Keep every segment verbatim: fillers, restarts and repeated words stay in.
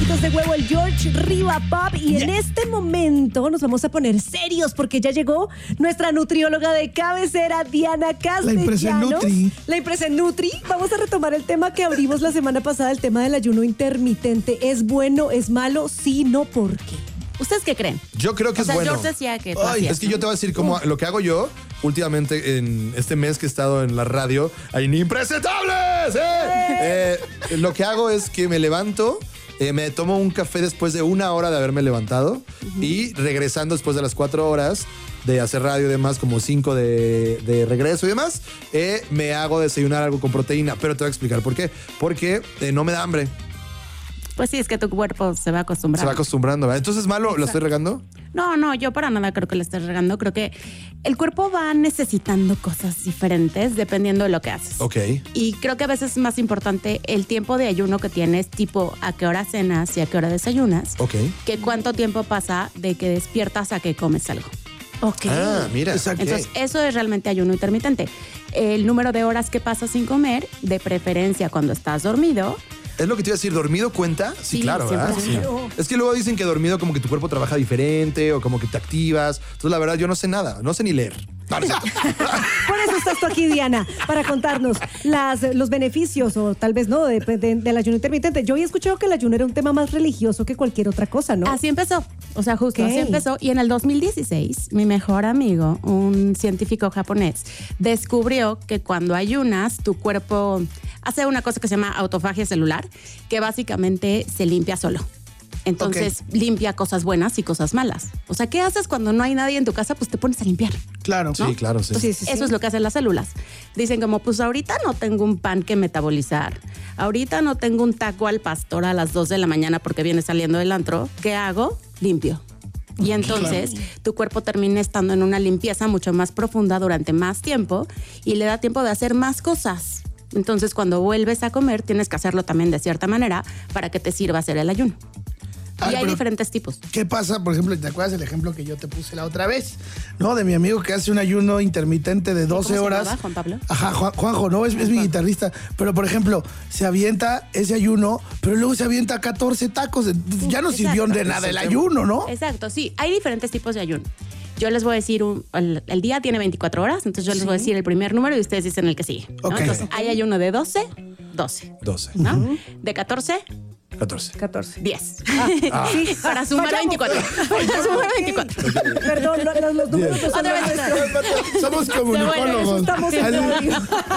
taquitos de huevo, el George Riva Pop. Y en este momento nos vamos a poner serios porque ya llegó nuestra nutrióloga de cabecera, Diana Castellanos. La Impresenutri. La Impresenutri. Vamos a retomar el tema que abrimos la semana pasada, el tema del ayuno intermitente. ¿Es bueno, es malo? Sí, no, ¿por qué? ¿Ustedes qué creen? Yo creo que o es sea, bueno. George decía que tú Ay, hacías, es que ¿no? yo te voy a decir cómo lo que hago yo últimamente en este mes que he estado en la radio. ¡Hay impresentables! ¿eh? Eh, lo que hago es que me levanto, eh, me tomo un café después de una hora de haberme levantado uh-huh. y regresando después de las cuatro horas de hacer radio y demás, como cinco de, de regreso y demás, eh, me hago desayunar algo con proteína. Pero te voy a explicar por qué. Porque eh, no me da hambre. Pues sí, es que tu cuerpo se va acostumbrando. Se va acostumbrando, ¿verdad? Entonces, ¿malo? Exacto. ¿Lo estoy regando? No, no, yo para nada creo que le estés regando. Creo que el cuerpo va necesitando cosas diferentes dependiendo de lo que haces. Ok. Y creo que a veces es más importante el tiempo de ayuno que tienes, tipo a qué hora cenas y a qué hora desayunas, Ok. que cuánto tiempo pasa de que despiertas a que comes algo. Ok. Ah, mira. Exacto. Entonces, eso es realmente ayuno intermitente. El número de horas que pasas sin comer, de preferencia cuando estás dormido. Es lo que te iba a decir, ¿dormido cuenta? Sí, Sí, claro, ¿verdad? cien por ciento. Sí. Es que luego dicen que dormido como que tu cuerpo trabaja diferente o como que te activas. Entonces, la verdad, yo no sé nada, no sé ni leer. No, no sé. Por eso estás tú aquí, Diana, para contarnos las, los beneficios o tal vez no de, de, del ayuno intermitente. Yo había escuchado que el ayuno era un tema más religioso que cualquier otra cosa, ¿no? Así empezó. O sea, justo Okay. así empezó. Y en el dos mil dieciséis, mi mejor amigo, un científico japonés, descubrió que cuando ayunas, tu cuerpo hace una cosa que se llama autofagia celular, que básicamente se limpia solo. Entonces, okay. limpia cosas buenas y cosas malas. O sea, ¿qué haces cuando no hay nadie en tu casa? Pues te pones a limpiar. Claro. ¿no? Sí, claro, sí. Entonces, sí, sí, eso sí. es lo que hacen las células. Dicen como, pues ahorita no tengo un pan que metabolizar. Ahorita no tengo un taco al pastor a las dos de la mañana porque viene saliendo del antro. ¿Qué hago? Limpio. Y entonces claro. tu cuerpo termina estando en una limpieza mucho más profunda durante más tiempo y le da tiempo de hacer más cosas. Entonces, cuando vuelves a comer, tienes que hacerlo también de cierta manera para que te sirva hacer el ayuno. Ay, y hay diferentes tipos. ¿Qué pasa, por ejemplo, te acuerdas el ejemplo que yo te puse la otra vez? ¿No? De mi amigo que hace un ayuno intermitente de doce ¿Cómo horas. se llamaba, Juan Pablo? Ajá, Juan, Juanjo, no, es, es mi guitarrista. Pero, por ejemplo, se avienta ese ayuno, pero luego se avienta catorce tacos. Ya no Exacto. sirvió de nada el ayuno, ¿no? Exacto, sí. Hay diferentes tipos de ayuno. Yo les voy a decir, un, el, el día tiene veinticuatro horas, entonces yo les sí. voy a decir el primer número y ustedes dicen el que sigue. ¿no? Okay. Entonces, hay ayuno de doce, doce. doce. ¿No? Uh-huh. De catorce, catorce. catorce. diez. Ah, sí. Para sumar veinticuatro. Para sumar veinticuatro. Perdón, no, no, los números no son Otra vez. nuestros. Somos comunicólogos. Estamos en radio.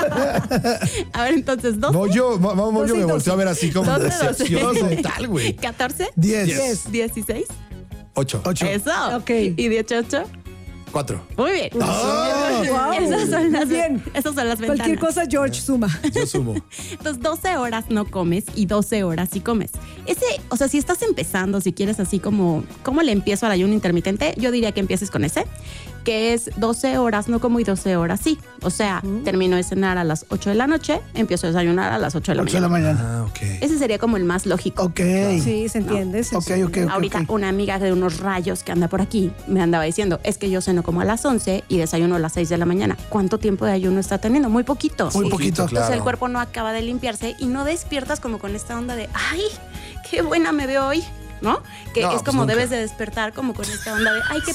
A ver, entonces, doce. Moyo, mo- mo- Moyo doce y me doce. volteó a ver así como doce, decepción doce. total, güey. catorce, diez. dieciséis. ocho. ocho. Eso. Ok. Y dieciocho. cuatro. Muy bien. Ah. Wow. Esas son las, Bien. esas son las ventanas. Cualquier cosa, George suma. Yo sumo. Entonces, doce horas no comes y doce horas sí comes. Ese, o sea, si estás empezando, si quieres así como, ¿cómo le empiezo al ayuno intermitente? Yo diría que empieces con ese, que es doce horas no como y doce horas sí. O sea, mm. termino de cenar a las ocho de la noche, empiezo a desayunar a las ocho de la ocho de mañana. la mañana. Ah, ok. Ese sería como el más lógico. Ok. Sí, se entiende. se Ok, entiende. ok, ok. Ahorita ok. una amiga de unos rayos que anda por aquí me andaba diciendo, es que yo ceno como a las once y desayuno a las seis de la mañana. ¿Cuánto tiempo de ayuno está teniendo? Muy poquito. Muy poquito. Entonces Claro. el cuerpo no acaba de limpiarse y no despiertas como con esta onda de, ay, qué buena me veo hoy, ¿no? Que No, es pues como nunca. debes de despertar como con esta onda de, ay, qué